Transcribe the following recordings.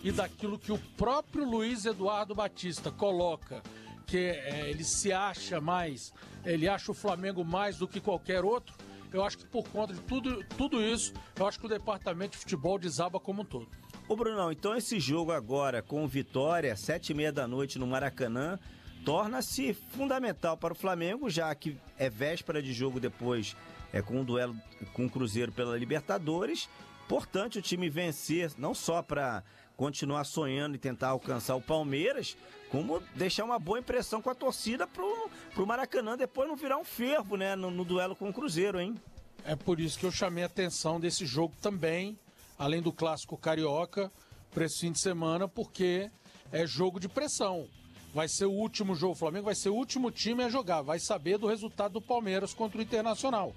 e daquilo que o próprio Luiz Eduardo Batista coloca, que ele se acha mais, ele acha o Flamengo mais do que qualquer outro, eu acho que por conta de tudo isso, eu acho que o departamento de futebol desaba como um todo. Ô Brunão, então esse jogo agora com Vitória, 7h30 da noite no Maracanã, torna-se fundamental para o Flamengo, já que é véspera de jogo depois, com um duelo com o Cruzeiro pela Libertadores. Importante o time vencer, não só para continuar sonhando e tentar alcançar o Palmeiras, como deixar uma boa impressão com a torcida pro Maracanã depois não virar um fervo, né, no duelo com o Cruzeiro, hein? É por isso que eu chamei a atenção desse jogo também, além do clássico carioca, para esse fim de semana, porque é jogo de pressão. Vai ser o último jogo, o Flamengo vai ser o último time a jogar, vai saber do resultado do Palmeiras contra o Internacional.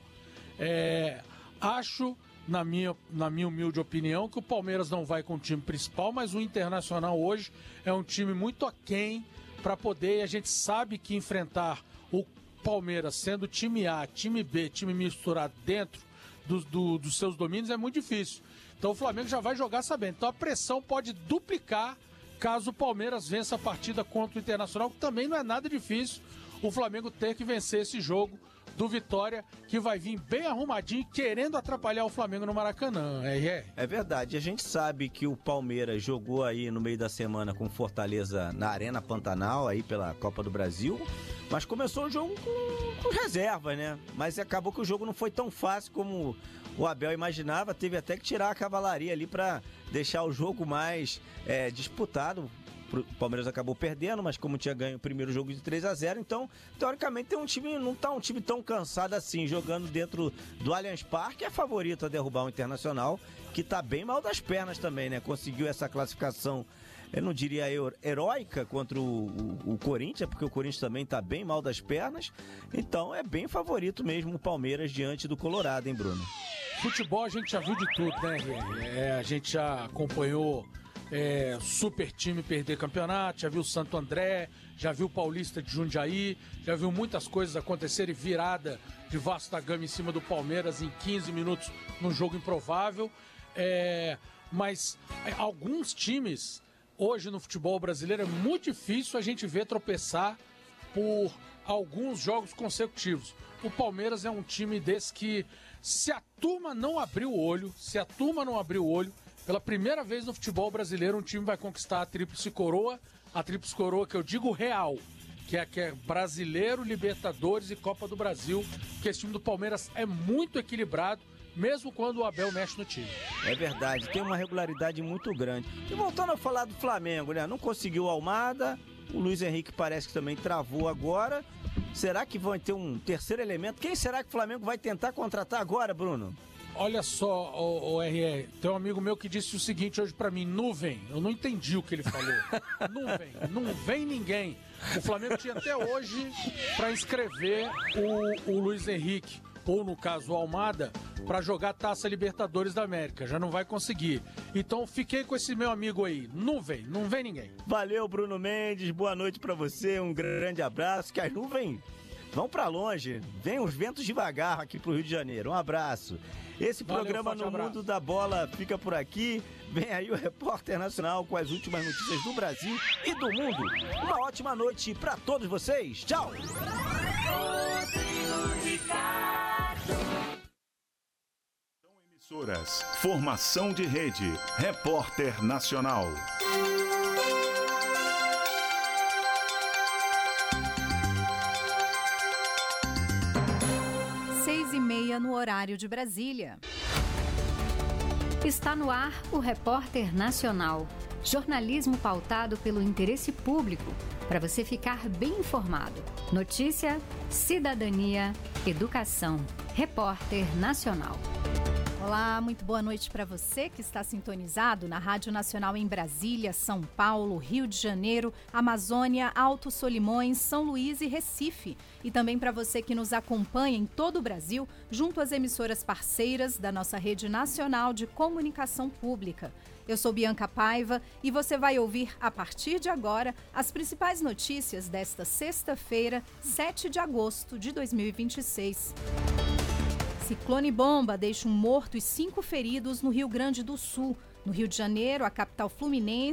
Acho, na minha humilde opinião, que o Palmeiras não vai com o time principal, mas o Internacional hoje é um time muito aquém para poder, e a gente sabe que enfrentar o Palmeiras sendo time A, time B, time misturado dentro dos seus domínios é muito difícil. Então o Flamengo já vai jogar sabendo. Então a pressão pode duplicar caso o Palmeiras vença a partida contra o Internacional, que também não é nada difícil o Flamengo ter que vencer esse jogo do Vitória, que vai vir bem arrumadinho, querendo atrapalhar o Flamengo no Maracanã. É verdade, a gente sabe que o Palmeiras jogou aí no meio da semana com Fortaleza na Arena Pantanal, aí pela Copa do Brasil, mas começou o jogo com reservas, né? Mas acabou que o jogo não foi tão fácil como o Abel imaginava, teve até que tirar a cavalaria ali para deixar o jogo mais disputado. O Palmeiras acabou perdendo, mas como tinha ganho o primeiro jogo de 3-0, então, teoricamente, tem um time, não tá um time tão cansado assim, jogando dentro do Allianz Parque, é favorito a derrubar o Internacional, que tá bem mal das pernas também, né? Conseguiu essa classificação, eu não diria heróica contra o Corinthians, porque o Corinthians também tá bem mal das pernas, então é bem favorito mesmo o Palmeiras diante do Colorado, hein, Bruno? Futebol a gente já viu de tudo, né? A gente já acompanhou super time perder campeonato, já viu o Santo André, já viu o Paulista de Jundiaí, já viu muitas coisas acontecerem, virada de Vasco da Gama em cima do Palmeiras em 15 minutos num jogo improvável, mas alguns times hoje no futebol brasileiro é muito difícil a gente ver tropeçar por alguns jogos consecutivos. O Palmeiras é um time desse que, se a turma não abrir o olho, pela primeira vez no futebol brasileiro, um time vai conquistar a Tríplice Coroa que eu digo real, que é Brasileiro, Libertadores e Copa do Brasil, porque esse time do Palmeiras é muito equilibrado, mesmo quando o Abel mexe no time. É verdade, tem uma regularidade muito grande. E voltando a falar do Flamengo, né? Não conseguiu o Almada, o Luiz Henrique parece que também travou agora. Será que vai ter um terceiro elemento? Quem será que o Flamengo vai tentar contratar agora, Bruno? Olha só, o RR, tem um amigo meu que disse o seguinte hoje pra mim: nuvem. Eu não entendi o que ele falou. Nuvem, não vem ninguém. O Flamengo tinha até hoje pra inscrever o Luiz Henrique, ou no caso o Almada, pra jogar Taça Libertadores da América. Já não vai conseguir. Então fiquei com esse meu amigo aí. Nuvem, não vem ninguém. Valeu, Bruno Mendes. Boa noite pra você. Um grande abraço. Que as nuvens vão pra longe. Vem os ventos devagar aqui pro Rio de Janeiro. Um abraço. Esse programa No Mundo da Bola fica por aqui. Vem aí o Repórter Nacional com as últimas notícias do Brasil e do mundo. Uma ótima noite pra todos vocês. Tchau! Emissoras, formação de rede, Repórter Nacional. 6h30 no horário de Brasília. Está no ar o Repórter Nacional. Jornalismo pautado pelo interesse público, para você ficar bem informado. Notícia, cidadania, educação. Repórter Nacional. Olá, muito boa noite para você que está sintonizado na Rádio Nacional em Brasília, São Paulo, Rio de Janeiro, Amazônia, Alto Solimões, São Luís e Recife. E também para você que nos acompanha em todo o Brasil, junto às emissoras parceiras da nossa Rede Nacional de Comunicação Pública. Eu sou Bianca Paiva e você vai ouvir, a partir de agora, as principais notícias desta sexta-feira, 7 de agosto de 2026. Ciclone bomba deixa um morto e 5 feridos no Rio Grande do Sul. No Rio de Janeiro, a capital fluminense